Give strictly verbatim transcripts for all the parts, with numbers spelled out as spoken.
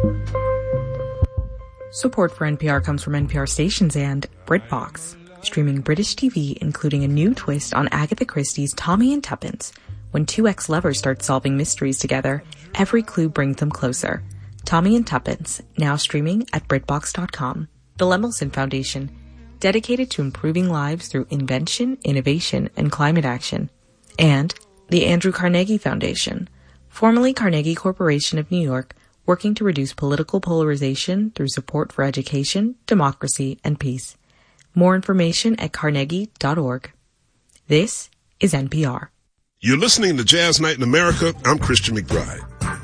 Support for N P R comes from N P R stations and BritBox, streaming British T V, including a new twist on Agatha Christie's Tommy and Tuppence. When two ex-lovers start solving mysteries together, every clue brings them closer. Tommy and Tuppence, now streaming at BritBox dot com. The Lemelson Foundation, dedicated to improving lives through invention, innovation, and climate action. And the Andrew Carnegie Foundation, formerly Carnegie Corporation of New York, working to reduce political polarization through support for education, democracy, and peace. More information at carnegie dot org. This is N P R. You're listening to Jazz Night in America. I'm Christian McBride.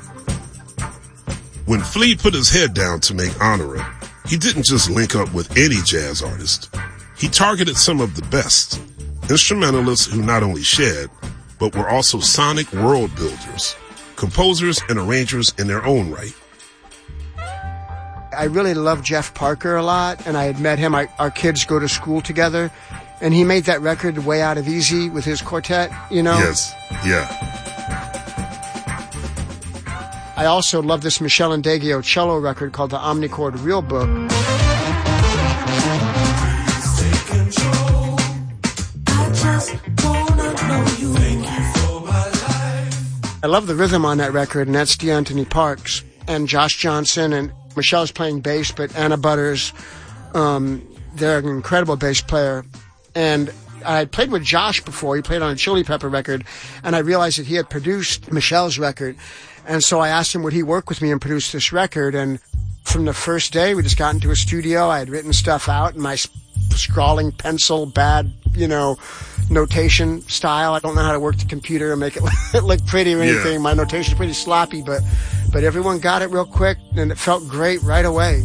When Flea put his head down to make Honora, he didn't just link up with any jazz artist. He targeted some of the best, instrumentalists who not only shared, but were also sonic world builders, composers and arrangers in their own right. I really love Jeff Parker a lot, and I had met him. I, our kids go to school together, and he made that record Way Out of Easy with his quartet, you know? Yes, yeah. I also love this Michel Ndegeocello cello record called the Omnichord Real Book. I love the rhythm on that record, and that's DeAnthony Parks and Josh Johnson, and Michelle's playing bass, but Anna Butters, um, they're an incredible bass player. And I had played with Josh before. He played on a Chili Pepper record, and I realized that he had produced Michelle's record. And so I asked him, would he work with me and produce this record? And from the first day, we just got into a studio. I had written stuff out in my scrawling pencil, bad, you know, notation style. I don't know how to work the computer and make it look pretty or anything. Yeah. My notation's pretty sloppy, but but everyone got it real quick, and it felt great right away.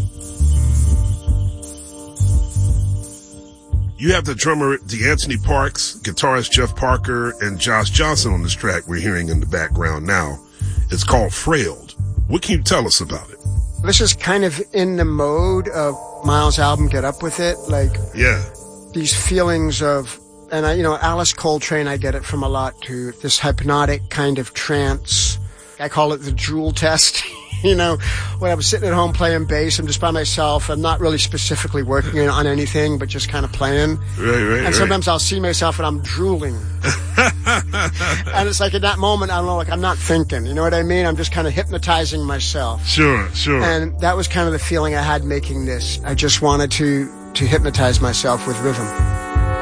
You have the drummer DeAnthony Parks, guitarist Jeff Parker, and Josh Johnson on this track we're hearing in the background now. It's called Frailed. What can you tell us about it? This is kind of in the mode of Miles' album, Get Up With It. Like, yeah, these feelings of, and I, you know, Alice Coltrane, I get it from a lot too. This hypnotic kind of trance. I call it the drool test. You know, when I'm sitting at home playing bass, I'm just by myself. I'm not really specifically working on anything, but just kind of playing. Right, right, and sometimes right. I'll see myself and I'm drooling. And it's like at that moment, I don't know, like I'm not thinking. You know what I mean? I'm just kind of hypnotizing myself. Sure, sure. And that was kind of the feeling I had making this. I just wanted to, to hypnotize myself with rhythm.